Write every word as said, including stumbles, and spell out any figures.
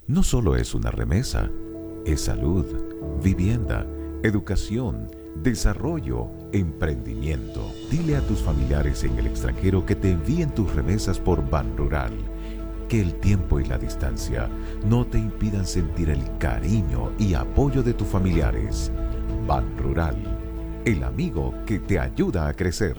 no solo es una remesa, es salud, vivienda, educación, desarrollo, emprendimiento. Dile a tus familiares en el extranjero que te envíen tus remesas por Banrural. Que el tiempo y la distancia no te impidan sentir el cariño y apoyo de tus familiares. Banrural, el amigo que te ayuda a crecer.